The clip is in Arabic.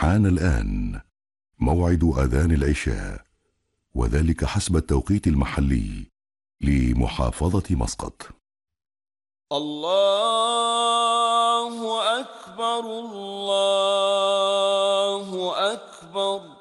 حان الآن موعد أذان العشاء، وذلك حسب التوقيت المحلي لمحافظة مسقط. الله أكبر. الله